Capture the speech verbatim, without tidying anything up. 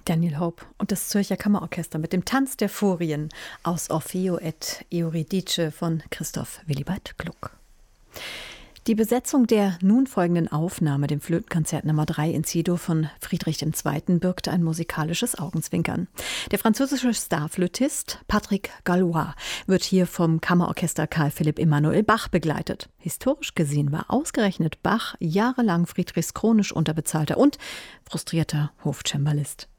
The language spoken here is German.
Daniel Hope und das Zürcher Kammerorchester mit dem Tanz der Furien aus Orfeo et Euridice von Christoph Willibald Gluck. Die Besetzung der nun folgenden Aufnahme, dem Flötenkonzert Nummer drei in C-Dur von Friedrich der Zweite., birgte ein musikalisches Augenzwinkern. Der französische Starflötist Patrick Gallois wird hier vom Kammerorchester Karl Philipp Emanuel Bach begleitet. Historisch gesehen war ausgerechnet Bach jahrelang Friedrichs chronisch unterbezahlter und frustrierter Hofcembalist.